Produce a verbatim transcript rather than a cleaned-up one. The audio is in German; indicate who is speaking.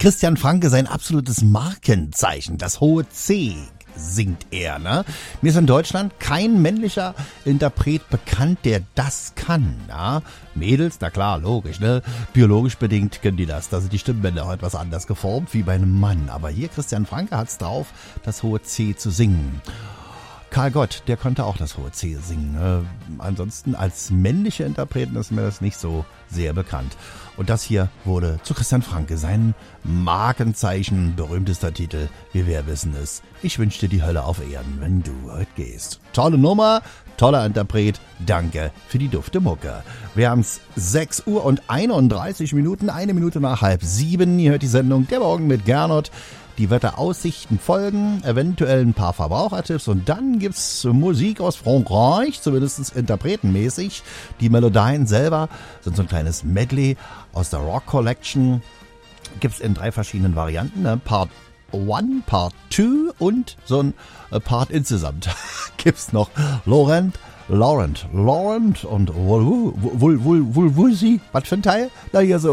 Speaker 1: Christian Franke, sein absolutes Markenzeichen, das hohe C, singt er, ne? Mir ist in Deutschland kein männlicher Interpret bekannt, der das kann, ja? Mädels, na klar, logisch, ne? Biologisch bedingt können die das. Da sind die Stimmbänder heute was anders geformt wie bei einem Mann. Aber hier, Christian Franke hat's drauf, das hohe C zu singen. Karl Gott, der konnte auch das hohe C singen. Äh, ansonsten als männliche Interpreten ist mir das nicht so sehr bekannt. Und das hier wurde zu Christian Franke sein Markenzeichen, berühmtester Titel, wie wir wissen es. Ich wünsche dir die Hölle auf Erden, wenn du heute gehst. Tolle Nummer, toller Interpret, danke für die dufte Mucke. Wir haben's sechs Uhr und einunddreißig Minuten, eine Minute nach halb sieben. Ihr hört die Sendung Der Morgen mit Gernot. Die Wetteraussichten folgen, eventuell ein paar Verbrauchertipps und dann gibt's Musik aus Frankreich, zumindest interpretenmäßig. Die Melodien selber sind so ein kleines Medley aus der Rock Collection. Gibt's in drei verschiedenen Varianten, ne? Part eins, Part zwei und so ein Part insgesamt. Gibt's noch Laurent, Laurent, Laurent und Wul, Wul, Wul, Wul, Wul, Wul, was für ein Teil? Na hier so.